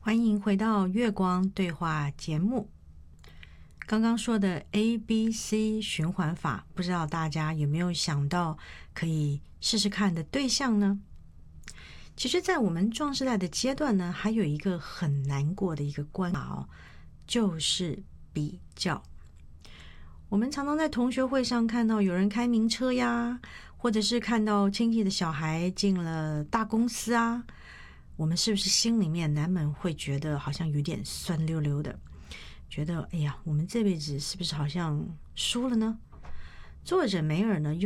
欢迎回到月光对话节目。刚刚说的 ABC 循环法，不知道大家有没有想到可以试试看的对象呢？其实在我们壮世代的阶段呢，还有一个很难过的一个关卡哦，就是比较。我们常常在同学会上看到有人开名车呀，或者是看到亲戚的小孩进了大公司啊，我们是不是心里面难免会觉得好像有点酸溜溜的，觉得哎呀，我们这辈子是不是好像输了呢？作者梅尔呢